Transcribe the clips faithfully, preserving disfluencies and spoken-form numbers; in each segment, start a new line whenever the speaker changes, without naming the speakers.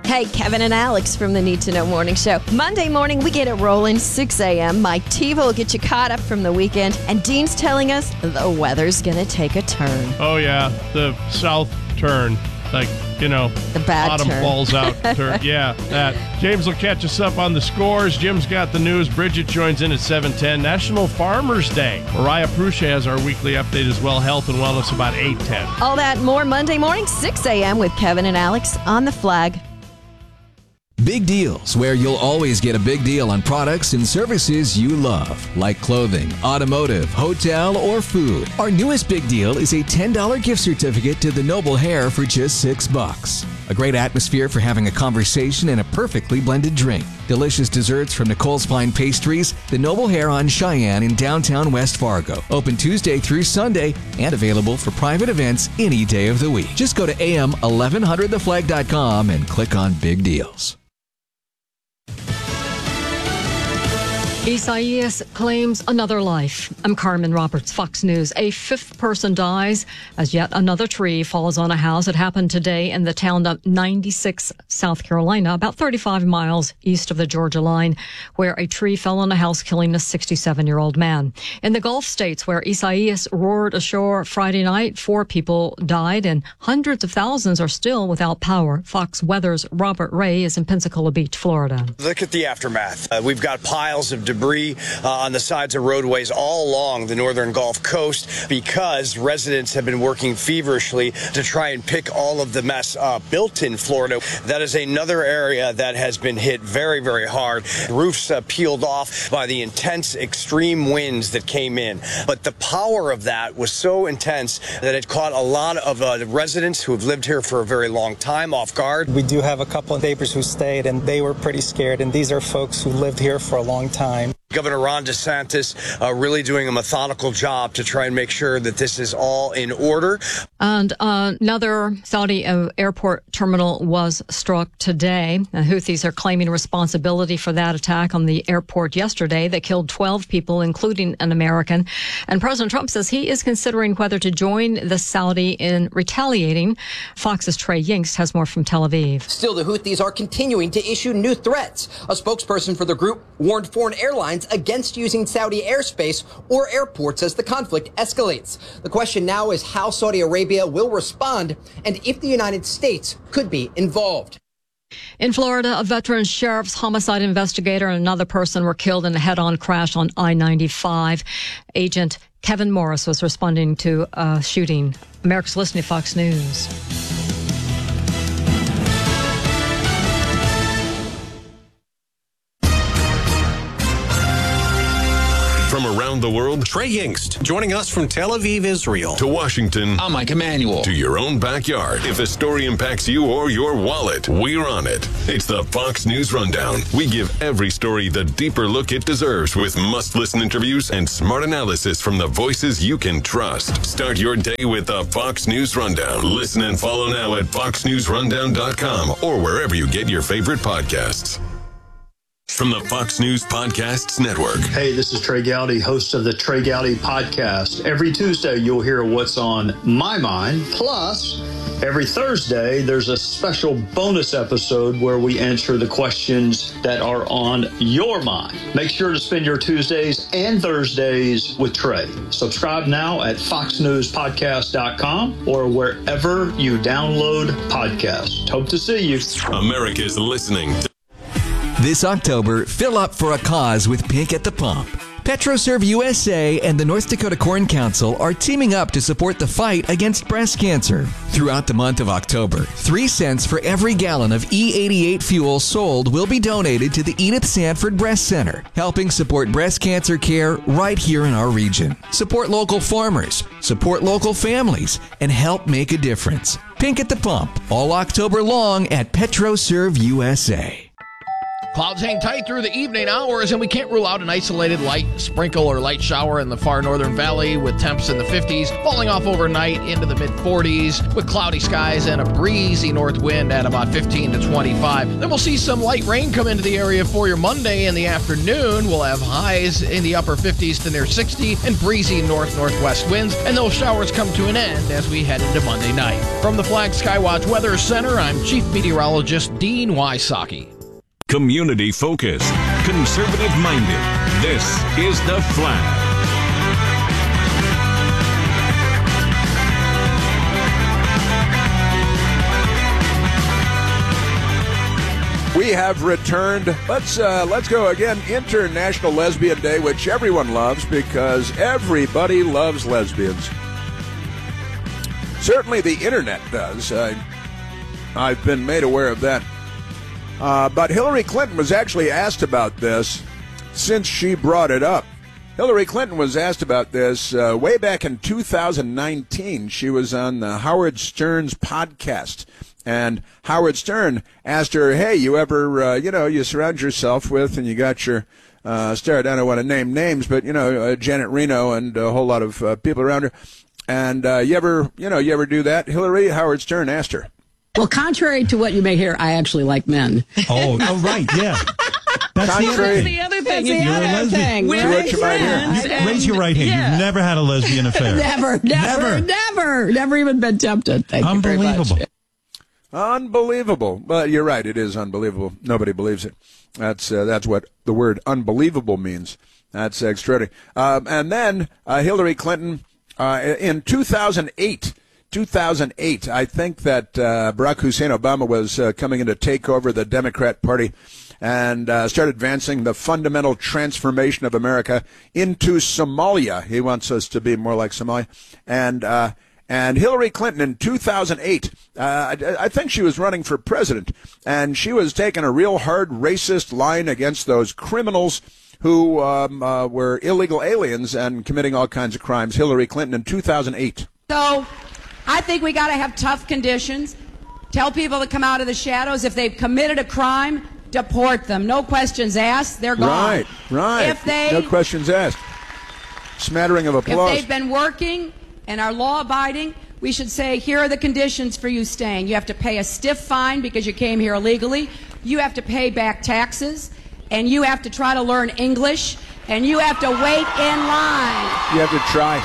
Hey, Kevin and Alex from the Need to Know Morning Show. Monday morning, we get it rolling, six a.m. Mike Teva will get you caught up from the weekend. And Dean's telling us the weather's going to take a turn.
Oh, yeah. The south turn. Like, you know,
the bad
autumn
turn.
falls out. Turn. Yeah, that. James will catch us up on the scores. Jim's got the news. Bridget joins in at seven ten. National Farmers Day. Mariah Prucha has our weekly update as well. Health and wellness about eight ten.
All that and more Monday morning, six a.m. with Kevin and Alex on The Flag.
Big Deals, where you'll always get a big deal on products and services you love, like clothing, automotive, hotel, or food. Our newest big deal is a ten dollars gift certificate to the Noble Hair for just six bucks. A great atmosphere for having a conversation and a perfectly blended drink. Delicious desserts from Nicole's Fine Pastries, the Noble Hair on Cheyenne in downtown West Fargo. Open Tuesday through Sunday and available for private events any day of the week. Just go to A M eleven hundred the flag dot com and click on Big Deals.
Isaias claims another life. I'm Carmen Roberts, Fox News. A fifth person dies as yet another tree falls on a house. It happened today in the town of ninety-six, South Carolina, about thirty-five miles east of the Georgia line, where a tree fell on a house, killing a sixty-seven-year-old man. In the Gulf states, where Isaias roared ashore Friday night, four people died and hundreds of thousands are still without power. Fox Weather's Robert Ray is in Pensacola Beach, Florida.
Look at the aftermath. Uh, we've got piles of debris uh, on the sides of roadways all along the northern Gulf Coast because residents have been working feverishly to try and pick all of the mess up. Built in Florida, that is another area that has been hit very, very hard. Roofs uh, peeled off by the intense extreme winds that came in. But the power of that was so intense that it caught a lot of uh, residents who have lived here for a very long time off guard.
We do have a couple of neighbors who stayed, and they were pretty scared. And these are folks who lived here for a long time.
Governor Ron DeSantis uh, really doing a methodical job to try and make sure that this is all in order.
And uh, another Saudi uh, airport terminal was struck today. The Houthis are claiming responsibility for that attack on the airport yesterday that killed twelve people, including an American. And President Trump says he is considering whether to join the Saudi in retaliating. Fox's Trey Yingst has more from Tel Aviv.
Still, the Houthis are continuing to issue new threats. A spokesperson for the group warned foreign airlines against using Saudi airspace or airports as the conflict escalates. The question now is how Saudi Arabia will respond and if the United States could be involved.
In Florida, a veteran sheriff's homicide investigator and another person were killed in a head-on crash on I ninety-five. Agent Kevin Morris was responding to a shooting. America's listening to Fox News.
From around the world,
Trey Yingst, joining us from Tel Aviv, Israel.
To Washington.
I'm Mike Emanuel.
To your own backyard. If a story impacts you or your wallet, we're on it. It's the Fox News Rundown. We give every story the deeper look it deserves with must-listen interviews and smart analysis from the voices you can trust. Start your day with the Fox News Rundown. Listen and follow now at fox news rundown dot com or wherever you get your favorite podcasts. From the Fox News Podcasts Network.
Hey, this is Trey Gowdy, host of the Trey Gowdy Podcast. Every Tuesday, you'll hear what's on my mind. Plus, every Thursday, there's a special bonus episode where we answer the questions that are on your mind. Make sure to spend your Tuesdays and Thursdays with Trey. Subscribe now at fox news podcast dot com or wherever you download podcasts. Hope to see you.
America's listening to
This October, fill up for a cause with Pink at the Pump. PetroServe U S A and the North Dakota Corn Council are teaming up to support the fight against breast cancer. Throughout the month of October, three cents for every gallon of E eighty-eight fuel sold will be donated to the Edith Sanford Breast Center, helping support breast cancer care right here in our region. Support local farmers, support local families, and help make a difference. Pink at the Pump, all October long at PetroServe U S A.
Clouds hang tight through the evening hours, and we can't rule out an isolated light sprinkle or light shower in the far northern valley with temps in the fifties, falling off overnight into the mid-forties with cloudy skies and a breezy north wind at about fifteen to twenty-five. Then we'll see some light rain come into the area for your Monday in the afternoon. We'll have highs in the upper fifties to near sixty and breezy north-northwest winds, and those showers come to an end as we head into Monday night. From the Flag Skywatch Weather Center, I'm Chief Meteorologist Dean Wysocki.
Community focused, conservative minded. This is The Flag.
We have returned. Let's uh, let's go again. International Lesbian Day, which everyone loves because everybody loves lesbians. Certainly the internet does. I, I've been made aware of that. Uh, but Hillary Clinton was actually asked about this since she brought it up. Hillary Clinton was asked about this uh, way back in two thousand nineteen. She was on the Howard Stern's podcast. And Howard Stern asked her, hey, you ever, uh, you know, you surround yourself with, and you got your uh, star, I don't want to name names, but, you know, uh, Janet Reno and a whole lot of uh, people around her. And uh, you ever, you know, you ever do that? Hillary, Howard Stern asked her.
Well, contrary to what you may hear, I actually like men.
Oh, oh right, yeah. That's
contrary.
the other thing.
You're
the
a
other
lesbian.
thing.
We're what you might hear.
You, raise your right hand.
Yeah.
You've never had a lesbian affair.
never, never, never, never, never even been tempted. Thank
Unbelievable.
you very much.
Unbelievable. But you're right, it is unbelievable. Nobody believes it. That's uh, that's what the word unbelievable means. That's extraordinary. Um, and then uh, Hillary Clinton, uh, in two thousand eight, two thousand eight, I think that uh, Barack Hussein Obama was uh, coming in to take over the Democrat Party and uh, start advancing the fundamental transformation of America into Somalia. He wants us to be more like Somalia. And uh, and Hillary Clinton in two thousand eight, uh, I, I think she was running for president, and she was taking a real hard racist line against those criminals who um, uh, were illegal aliens and committing all kinds of crimes. Hillary Clinton in two thousand eight.
So I think we got to have tough conditions. Tell people to come out of the shadows. If they've committed a crime, deport them. No questions asked. They're gone.
Right, right.
If they,
no questions asked. Smattering of applause.
If they've been working and are law-abiding, we should say, here are the conditions for you staying. You have to pay a stiff fine because you came here illegally. You have to pay back taxes. And you have to try to learn English. And you have to wait in line.
You have to try.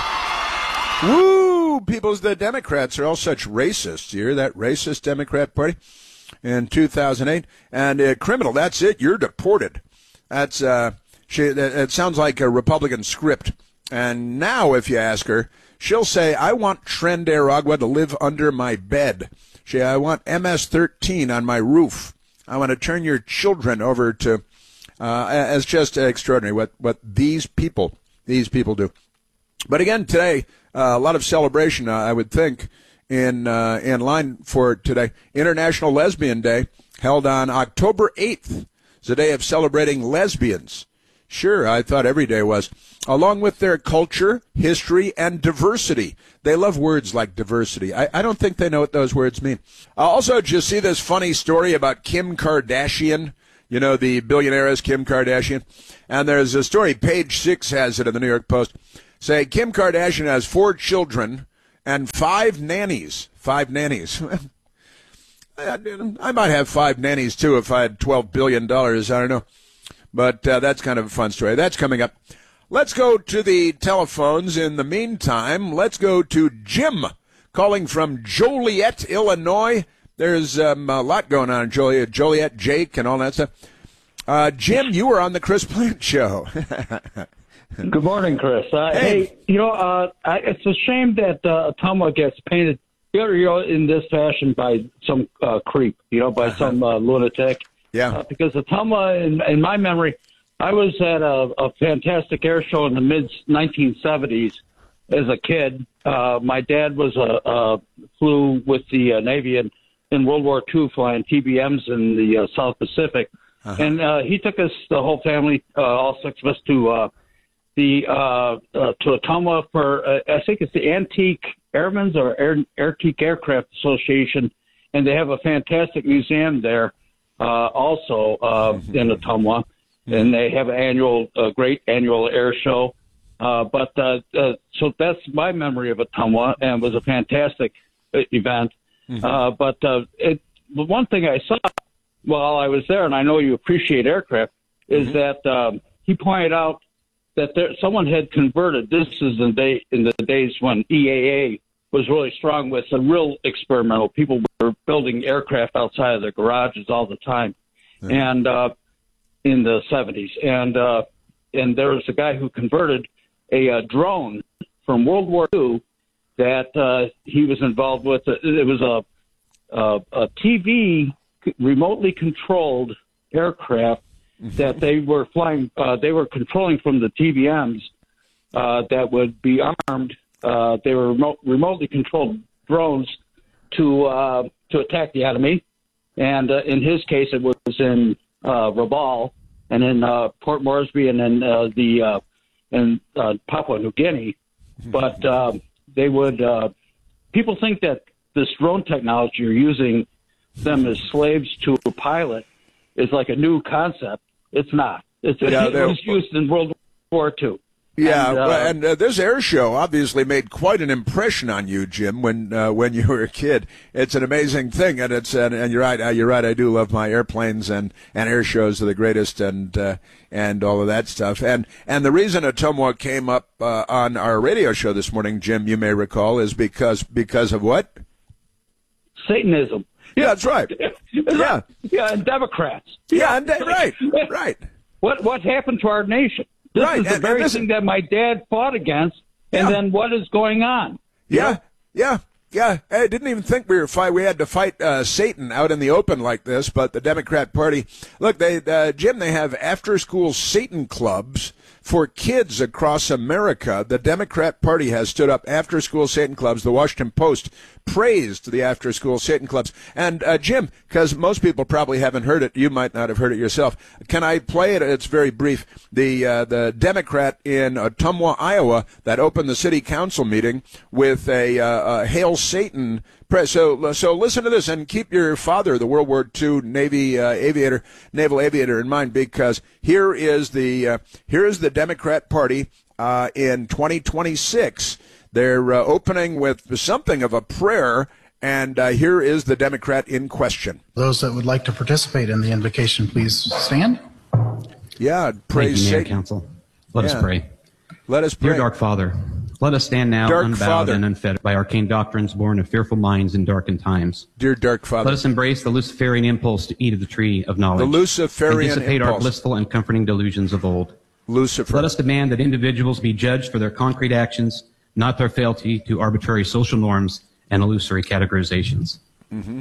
Woo! Peoples, the Democrats are all such racists. You hear that racist Democrat Party in two thousand eight? And uh, criminal, that's it. You're deported. That's uh, she. It sounds like a Republican script. And now, if you ask her, she'll say, I want Tren de Aragua to live under my bed. She, I want M S thirteen on my roof. I want to turn your children over to, uh, as just extraordinary what, what these people, these people do. But again, today, uh, a lot of celebration, uh, I would think, in, uh, in line for today. International Lesbian Day, held on October eighth. It's a day of celebrating lesbians. Sure, I thought every day was. Along with their culture, history, and diversity. They love words like diversity. I, I don't think they know what those words mean. Uh, also, did you see this funny story about Kim Kardashian? You know, the billionaire Kim Kardashian? And there's a story, page six has it in the New York Post. Say, Kim Kardashian has four children and five nannies. Five nannies. I might have five nannies, too, if I had twelve billion dollars. I don't know. But uh, that's kind of a fun story. That's coming up. Let's go to the telephones. In the meantime, let's go to Jim calling from Joliet, Illinois. There's um, a lot going on in Joliet, Joliet, Jake, and all that stuff. Uh, Jim, you were on the Chris Plant Show.
Good morning, Chris. Uh, hey. hey, you know, uh, I, it's a shame that uh, Ottumwa gets painted, you know, in this fashion by some uh, creep, you know, by uh-huh. some uh, lunatic.
Yeah.
Uh, because Ottumwa, in, in my memory, I was at a, a fantastic air show in the mid nineteen seventies as a kid. Uh, my dad was a, a flew with the uh, Navy in, in World War Two, flying T B Ms in the uh, South Pacific, uh-huh. and uh, he took us, the whole family, uh, all six of us, to uh, the uh, uh, to Ottumwa for uh, I think it's the Antique Airmen's or Air, Antique Aircraft Association, and they have a fantastic museum there. uh, also uh, in Ottumwa, and they have an annual, a great annual air show. Uh, but uh, uh, so that's my memory of Ottumwa, and it was a fantastic uh, event. Mm-hmm. Uh, but uh, it, the one thing I saw while I was there, and I know you appreciate aircraft, is mm-hmm. that um, he pointed out that there, someone had converted. This is in, day, in the days when E A A was really strong with the real experimental. People were building aircraft outside of their garages all the time, mm-hmm. and uh, in the seventies. And uh, and there was a guy who converted a, a drone from World War Two that uh, he was involved with. It was a, a, a T V remotely controlled aircraft that they were flying. Uh, they were controlling from the T V Ms uh, that would be armed. Uh, they were remote, remotely controlled drones to uh, to attack the enemy. And uh, in his case, it was in uh, Rabaul and in uh, Port Moresby and in uh, the uh, in uh, Papua New Guinea. But uh, they would. Uh, people think that this drone technology, or using them as slaves to a pilot, is like a new concept. It's not. It's
yeah,
it was used in World War Two.
Yeah,
and, uh,
well, and uh, this air show obviously made quite an impression on you, Jim, when uh, when you were a kid. It's an amazing thing, and it's and, and you're right. Uh, you're right. I do love my airplanes, and, and air shows are the greatest, and uh, and all of that stuff. And and the reason Ottumwa came up uh, on our radio show this morning, Jim, you may recall, is because because of what?
Satanism.
Yeah, that's right. Yeah,
yeah, and Democrats.
Yeah, and de- right, right.
What what happened to our nation? This
right.
is the
and,
very
and
thing that my dad fought against, and
yeah.
then what is going on?
Yeah, yeah, yeah. I didn't even think we were fight. We had to fight uh, Satan out in the open like this, but the Democrat Party, look, they uh, Jim, they have after-school Satan clubs for kids across America. The Democrat Party has stood up after-school Satan clubs. The Washington Post praised the after-school Satan clubs. And, uh, Jim, because most people probably haven't heard it, you might not have heard it yourself. Can I play it? It's very brief. The uh, the Democrat in Ottumwa, Iowa, that opened the city council meeting with a, uh, a Hail Satan press. So, so listen to this, and keep your father, the World War Two Navy uh, aviator, naval aviator, in mind, because here is the uh, here is the Democrat Party uh, in twenty twenty-six. They're uh, opening with something of a prayer, and uh, here is the Democrat in question.
Those that would like to participate in the invocation, please stand.
Yeah, praise
Thank you, Mayor
Satan.
Council. Let
yeah.
us pray.
Let us pray.
Dear Dark Father, let us stand now
Dark
unbowed
Father.
and unfed by arcane doctrines born of fearful minds in darkened times.
Dear Dark Father.
Let us embrace the Luciferian impulse to eat of the tree of knowledge.
The Luciferian
and dissipate
impulse.
our blissful and comforting delusions of old.
Lucifer.
Let us demand that individuals be judged for their concrete actions, not their fealty to arbitrary social norms and illusory categorizations.
Mm-hmm.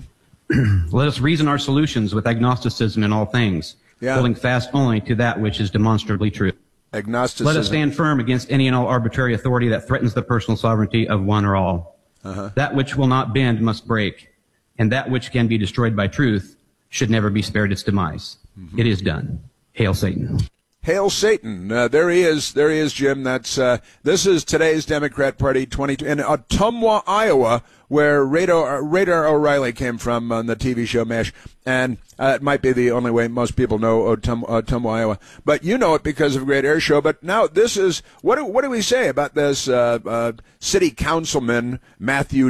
Let us reason our solutions with agnosticism in all things,
yeah.
holding fast only to that which is demonstrably true.
Agnosticism.
Let us stand firm against any and all arbitrary authority that threatens the personal sovereignty of one or all.
Uh-huh.
That which will not bend must break, and that which can be destroyed by truth should never be spared its demise. Mm-hmm. It is done. Hail Satan.
Hail Satan. Uh, there he is. There he is, Jim. That's uh, this is today's Democrat Party twenty in Ottumwa, Iowa, where Radar, Radar O'Reilly came from on the T V show MASH. And uh, it might be the only way most people know Ottumwa, Ottumwa, Iowa. But you know it because of a great air show. But now this is, what do, what do we say about this uh, uh, city councilman, Matthew